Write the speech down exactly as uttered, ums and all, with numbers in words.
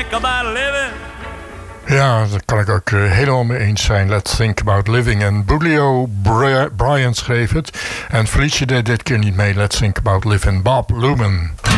think about living. Ja, daar kan ik ook uh, helemaal mee eens zijn. Let's Think About Living. En Boolio Bryant schreef het. En Felicia deed dit keer niet mee. Let's Think About Living. Bob Lumen.